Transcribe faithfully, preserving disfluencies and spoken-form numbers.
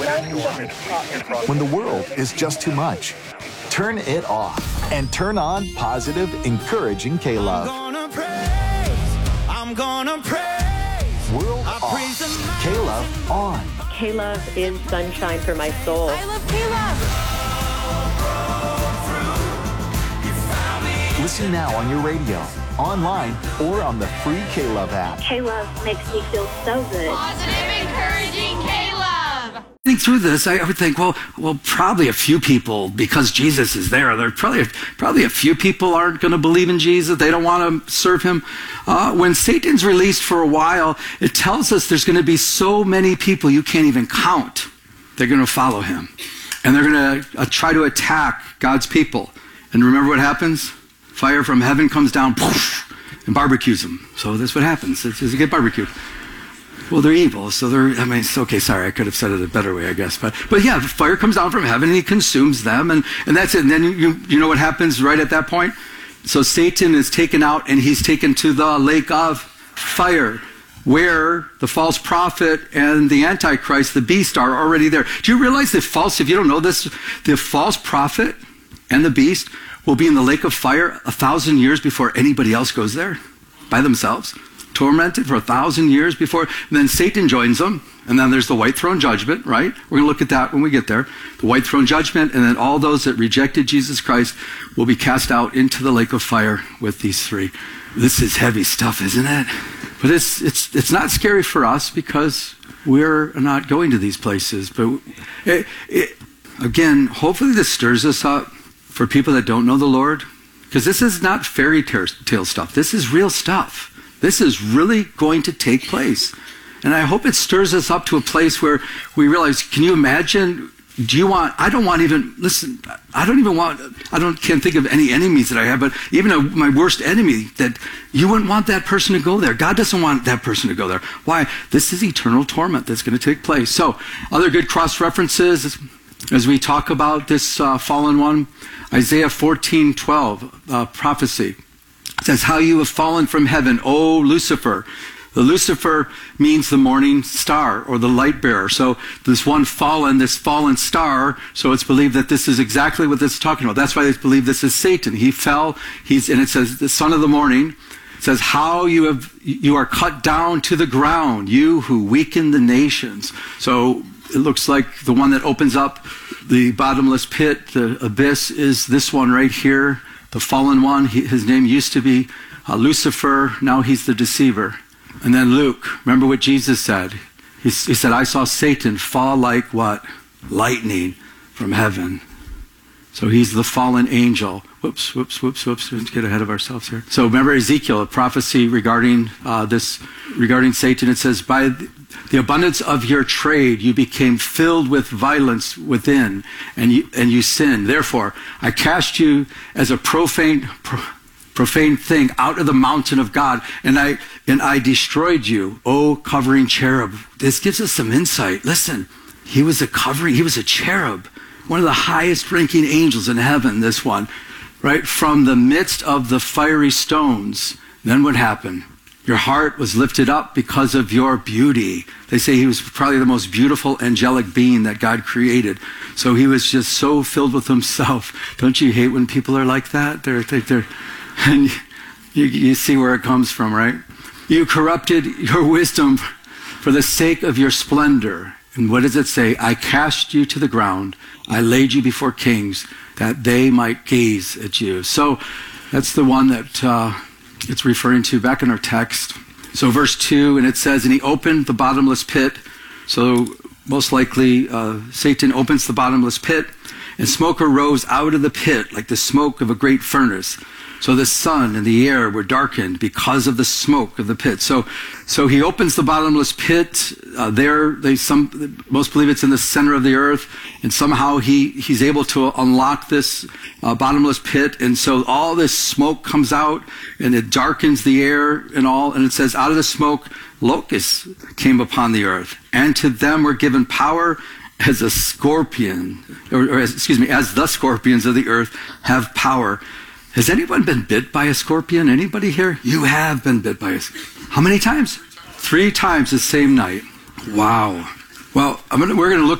When the world is just too much, turn it off and turn on positive, encouraging K-Love. I'm gonna praise, I'm gonna praise. World I off, praise the K-Love on. K-Love is sunshine for my soul. I love K-Love. Listen now on your radio, online, or on the free K-Love app. K-Love makes me feel so good. Positive, encouraging K-Love. Think through this, I would think, well, well, probably a few people, because Jesus is there, there probably probably a few people aren't going to believe in Jesus. They don't want to serve him. Uh, when Satan's released for a while, it tells us there's going to be so many people you can't even count. They're going to follow him, and they're going to uh, try to attack God's people. And remember what happens? Fire from heaven comes down, poof, and barbecues them. So that's what happens. It's, it's, they get barbecued. Well, they're evil, so they're, I mean, it's okay, sorry, I could have said it a better way, I guess. But but yeah, fire comes down from heaven and he consumes them, and, and that's it. And then you you know what happens right at that point? So Satan is taken out and he's taken to the lake of fire, where the false prophet and the Antichrist, the beast, are already there. Do you realize the false, if you don't know this, the false prophet and the beast will be in the lake of fire a thousand years before anybody else goes there by themselves, tormented for a thousand years before. And then Satan joins them, and then there's the white throne judgment, right? We're going to look at that when we get there. The white throne judgment, and then all those that rejected Jesus Christ will be cast out into the lake of fire with these three. This is heavy stuff, isn't it? But it's it's it's not scary for us because we're not going to these places. But it, it, again, hopefully this stirs us up for people that don't know the Lord, because this is not fairy tale stuff. This is real stuff. This is really going to take place. And I hope it stirs us up to a place where we realize, can you imagine, do you want, I don't want even, listen, I don't even want, I don't can't think of any enemies that I have, but even a, my worst enemy, that you wouldn't want that person to go there. God doesn't want that person to go there. Why? This is eternal torment that's going to take place. So, other good cross references as we talk about this uh, fallen one. Isaiah fourteen twelve, uh, prophecy. It says, how you have fallen from heaven, O Lucifer. The Lucifer means the morning star or the light bearer. So this one fallen, this fallen star, so it's believed that this is exactly what this is talking about. That's why they believe this is Satan. He fell, he's, and it says, the son of the morning. It says, how you have, you are cut down to the ground, you who weaken the nations. So it looks like the one that opens up the bottomless pit, the abyss, is this one right here, the fallen one. He, his name used to be uh, Lucifer. Now he's the deceiver. And then Luke, remember what Jesus said? He, he said, I saw Satan fall like what? Lightning from heaven. So he's the fallen angel. Whoops, whoops, whoops, whoops. Let's get ahead of ourselves here. So remember Ezekiel, a prophecy regarding uh, this, regarding Satan. It says, by the abundance of your trade, you became filled with violence within, and you, and you sinned. Therefore, I cast you as a profane, pro, profane thing out of the mountain of God, and I, and I destroyed you, O covering cherub. This gives us some insight. Listen, he was a covering, he was a cherub, one of the highest ranking angels in heaven, this one, right? From the midst of the fiery stones. Then what happened? Your heart was lifted up because of your beauty. They say he was probably the most beautiful angelic being that God created. So he was just so filled with himself. Don't you hate when people are like that? They're, they're, and you, you see where it comes from, right? You corrupted your wisdom for the sake of your splendor. And what does it say? I cast you to the ground. I laid you before kings that they might gaze at you. So that's the one that uh, it's referring to back in our text. So verse two, and it says, and he opened the bottomless pit. So most likely uh, Satan opens the bottomless pit, and smoke arose out of the pit like the smoke of a great furnace. So the sun and the air were darkened because of the smoke of the pit. So, so he opens the bottomless pit. Uh, there, they some most believe it's in the center of the earth, and somehow he he's able to unlock this uh, bottomless pit. And so all this smoke comes out, and it darkens the air and all. And it says, out of the smoke, locusts came upon the earth, and to them were given power as a scorpion, or, or as, excuse me, as the scorpions of the earth have power. Has anyone been bit by a scorpion? Anybody here? You have been bit by a scorpion. How many times? Three times the same night. Wow. Well, I'm gonna, we're going to look